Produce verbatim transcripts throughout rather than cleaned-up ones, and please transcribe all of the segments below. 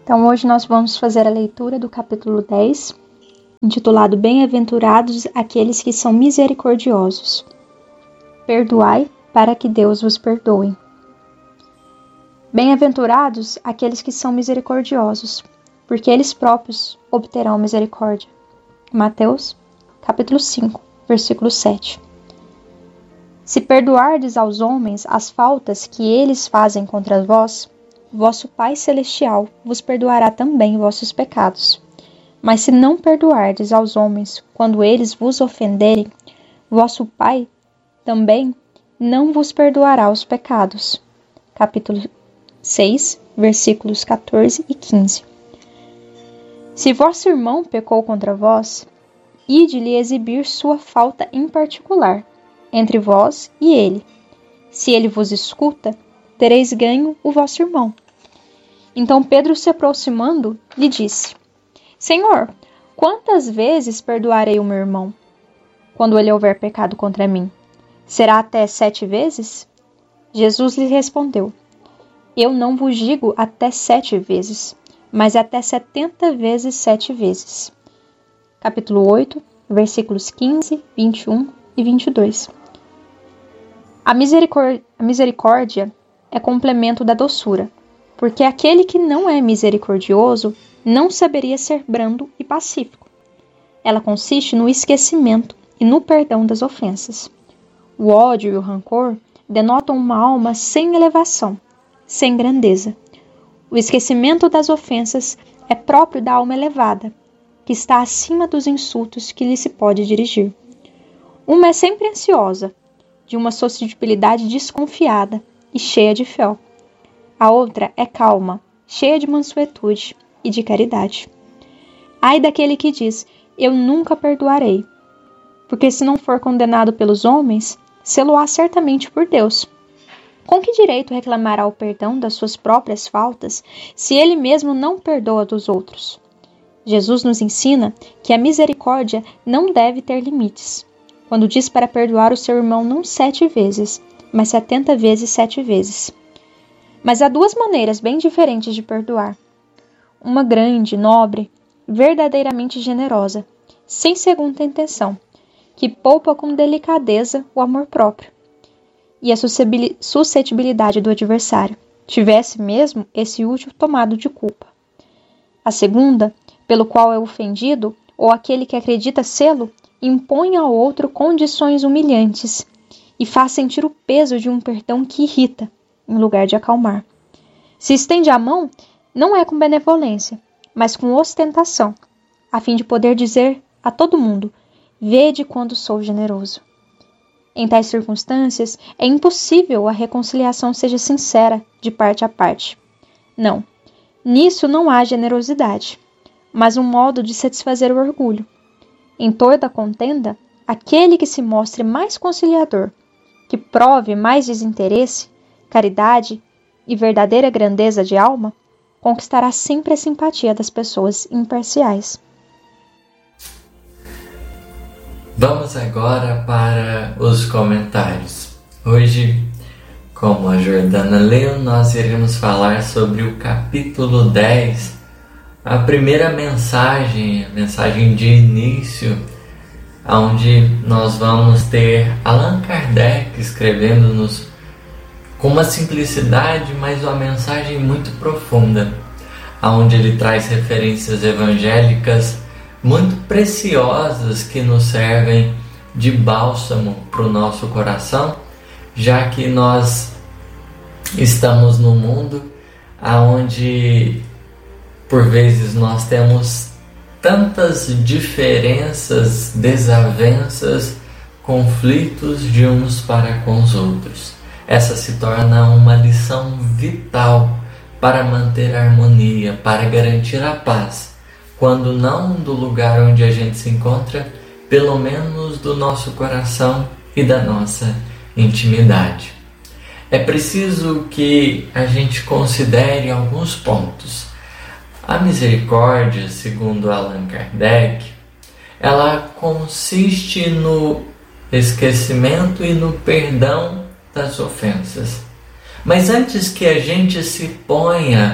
Então hoje nós vamos fazer a leitura do capítulo dez, intitulado Bem-aventurados aqueles que são misericordiosos. Perdoai para que Deus vos perdoe. Bem-aventurados aqueles que são misericordiosos, porque eles próprios obterão misericórdia. Mateus, capítulo cinco, versículo sete. Se perdoardes aos homens as faltas que eles fazem contra vós, vosso Pai Celestial vos perdoará também vossos pecados. Mas se não perdoardes aos homens quando eles vos ofenderem, vosso Pai também não vos perdoará os pecados. Capítulo seis, versículos quatorze e quinze. Se vosso irmão pecou contra vós, ide-lhe exibir sua falta em particular, entre vós e ele. Se ele vos escuta, tereis ganho o vosso irmão. Então Pedro, se aproximando, lhe disse: Senhor, quantas vezes perdoarei o meu irmão, quando ele houver pecado contra mim? Será até sete vezes? Jesus lhe respondeu: Eu não vos digo até sete vezes, mas até setenta vezes sete vezes. Capítulo oito, versículos quinze, vinte e um e vinte e dois. A misericórdia, a misericórdia é complemento da doçura, porque aquele que não é misericordioso não saberia ser brando e pacífico. Ela consiste no esquecimento e no perdão das ofensas. O ódio e o rancor denotam uma alma sem elevação, sem grandeza. O esquecimento das ofensas é próprio da alma elevada, que está acima dos insultos que lhe se pode dirigir. Uma é sempre ansiosa, de uma suscetibilidade desconfiada e cheia de fel. A outra é calma, cheia de mansuetude e de caridade. Ai daquele que diz: eu nunca perdoarei, porque se não for condenado pelos homens, sê-lo-á certamente por Deus. Com que direito reclamará o perdão das suas próprias faltas, se ele mesmo não perdoa dos outros? Jesus nos ensina que a misericórdia não deve ter limites, quando diz para perdoar o seu irmão não sete vezes, mas setenta vezes sete vezes. Mas há duas maneiras bem diferentes de perdoar. Uma grande, nobre, verdadeiramente generosa, sem segunda intenção, que poupa com delicadeza o amor próprio e a suscetibilidade do adversário, tivesse mesmo esse útil tomado de culpa. A segunda, pelo qual é ofendido, ou aquele que acredita sê-lo, impõe ao outro condições humilhantes e faz sentir o peso de um perdão que irrita, em lugar de acalmar. Se estende a mão, não é com benevolência, mas com ostentação, a fim de poder dizer a todo mundo: vede quando sou generoso. Em tais circunstâncias, é impossível a reconciliação seja sincera de parte a parte. Não, nisso não há generosidade, mas um modo de satisfazer o orgulho. Em toda contenda, aquele que se mostre mais conciliador, que prove mais desinteresse, caridade e verdadeira grandeza de alma, conquistará sempre a simpatia das pessoas imparciais. Vamos agora para os comentários. Hoje, como a Jordana leu, nós iremos falar sobre o capítulo dez, a primeira mensagem, a mensagem de início, onde nós vamos ter Allan Kardec escrevendo-nos com uma simplicidade, mas uma mensagem muito profunda, onde ele traz referências evangélicas muito preciosas que nos servem de bálsamo para o nosso coração, já que nós estamos num mundo onde por vezes nós temos tantas diferenças, desavenças, conflitos de uns para com os outros. Essa se torna uma lição vital para manter a harmonia, para garantir a paz, quando não do lugar onde a gente se encontra, pelo menos do nosso coração e da nossa intimidade. É preciso que a gente considere alguns pontos. A misericórdia, segundo Allan Kardec, ela consiste no esquecimento e no perdão das ofensas. Mas antes que a gente se ponha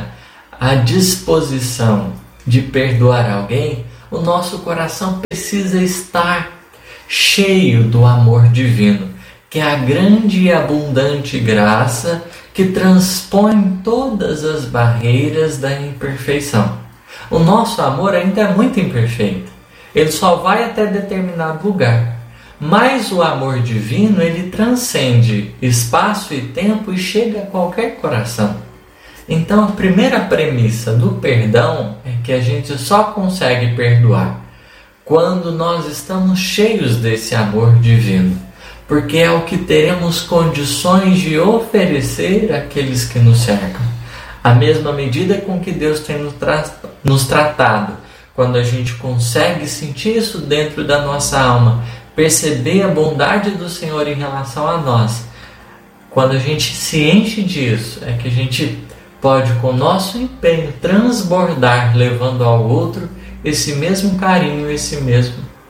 a disposição de perdoar alguém, o nosso coração precisa estar cheio do amor divino, que é a grande e abundante graça que transpõe todas as barreiras da imperfeição. O nosso amor ainda é muito imperfeito. Ele só vai até determinado lugar. Mas o amor divino, ele transcende espaço e tempo e chega a qualquer coração. Então, a primeira premissa do perdão é que a gente só consegue perdoar quando nós estamos cheios desse amor divino, porque é o que teremos condições de oferecer àqueles que nos cercam. A mesma medida com que Deus tem nos, tra- nos tratado, quando a gente consegue sentir isso dentro da nossa alma, perceber a bondade do Senhor em relação a nós, quando a gente se enche disso, é que a gente pode, com o nosso empenho, transbordar, levando ao outro esse mesmo carinho, esse mesmo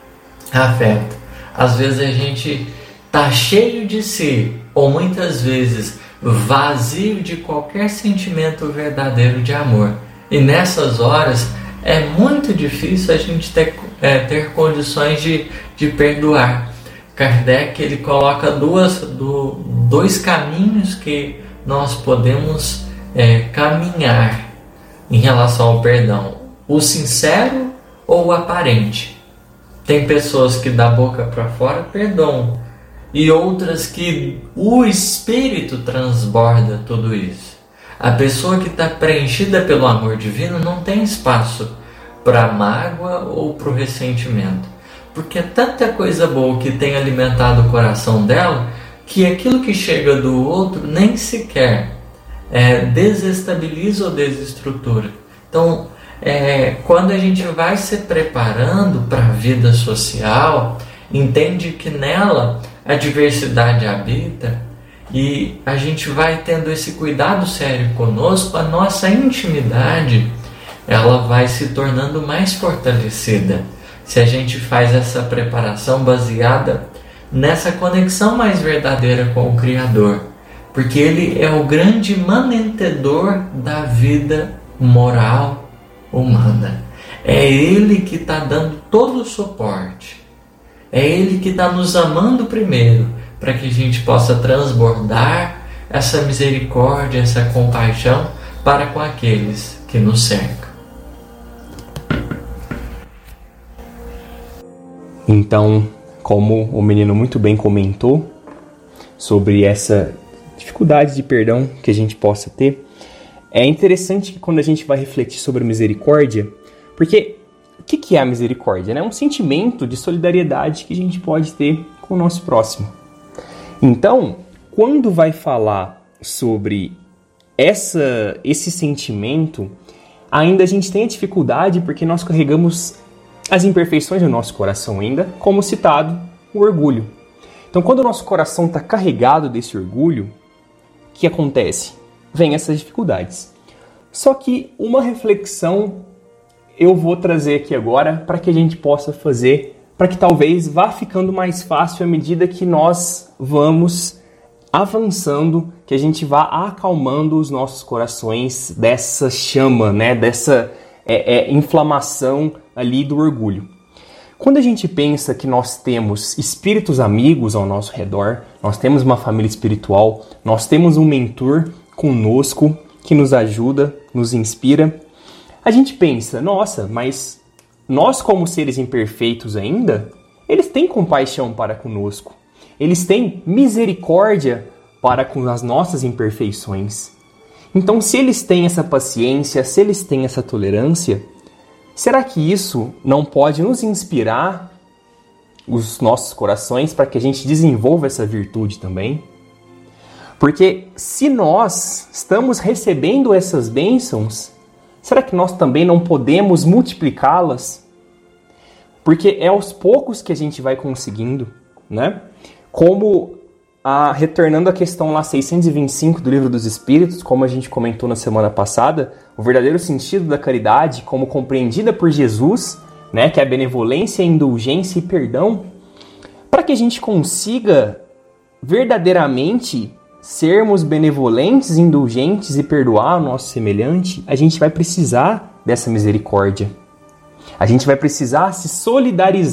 afeto. Às vezes a gente está cheio de si, ou muitas vezes vazio de qualquer sentimento verdadeiro de amor. E nessas horas é muito difícil a gente ter, é, ter condições de, de perdoar. Kardec ele coloca duas, do, dois caminhos que nós podemos é, caminhar em relação ao perdão: o sincero ou o aparente. Tem pessoas que da boca para fora perdoam, e outras que o Espírito transborda tudo isso. A pessoa que está preenchida pelo amor divino não tem espaço para mágoa ou para o ressentimento, porque é tanta coisa boa que tem alimentado o coração dela, que aquilo que chega do outro nem sequer é, desestabiliza ou desestrutura. Então, é, quando a gente vai se preparando para a vida social, entende que nela a diversidade habita, e a gente vai tendo esse cuidado sério conosco, a nossa intimidade ela vai se tornando mais fortalecida se a gente faz essa preparação baseada nessa conexão mais verdadeira com o Criador, porque Ele é o grande mantenedor da vida moral humana. É Ele que está dando todo o suporte. É Ele que está nos amando primeiro, para que a gente possa transbordar essa misericórdia, essa compaixão para com aqueles que nos cercam. Então, como o menino muito bem comentou sobre essa dificuldade de perdão que a gente possa ter, é interessante que quando a gente vai refletir sobre a misericórdia, porque o que é a misericórdia? É um sentimento de solidariedade que a gente pode ter com o nosso próximo. Então, quando vai falar sobre essa, esse sentimento, ainda a gente tem a dificuldade porque nós carregamos as imperfeições do nosso coração ainda, como citado, o orgulho. Então, quando o nosso coração está carregado desse orgulho, o que acontece? Vem essas dificuldades. Só que uma reflexão eu vou trazer aqui agora para que a gente possa fazer, para que talvez vá ficando mais fácil à medida que nós vamos avançando, que a gente vá acalmando os nossos corações dessa chama, né? dessa é, é, inflamação ali do orgulho. Quando a gente pensa que nós temos espíritos amigos ao nosso redor, nós temos uma família espiritual, nós temos um mentor conosco que nos ajuda, nos inspira, a gente pensa, nossa, mas nós como seres imperfeitos ainda, eles têm compaixão para conosco, eles têm misericórdia para com as nossas imperfeições. Então, se eles têm essa paciência, se eles têm essa tolerância, será que isso não pode nos inspirar os nossos corações para que a gente desenvolva essa virtude também? Porque se nós estamos recebendo essas bênçãos, será que nós também não podemos multiplicá-las? Porque é aos poucos que a gente vai conseguindo, né? Como, a, retornando à questão lá seiscentos e vinte e cinco do Livro dos Espíritos, como a gente comentou na semana passada, o verdadeiro sentido da caridade, como compreendida por Jesus, né, que é a benevolência, indulgência e perdão, para que a gente consiga verdadeiramente sermos benevolentes, indulgentes e perdoar o nosso semelhante, a gente vai precisar dessa misericórdia. A gente vai precisar se solidarizar